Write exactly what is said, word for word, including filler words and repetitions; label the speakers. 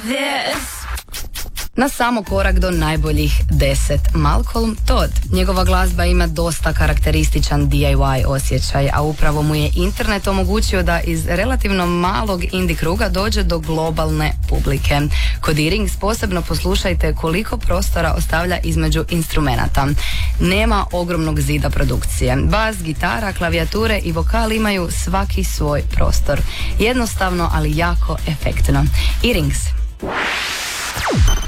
Speaker 1: this.
Speaker 2: Na samo korak do najboljih deset. Malcolm Todd. Njegova glazba ima dosta karakterističan D I Y osjećaj, a upravo mu je internet omogućio da iz relativno malog indie kruga dođe do globalne publike. Kod Earrings posebno poslušajte koliko prostora ostavlja između instrumenata. Nema ogromnog zida produkcije. Bas, gitara, klavijature i vokal imaju svaki svoj prostor. Jednostavno, ali jako efektno. Earrings.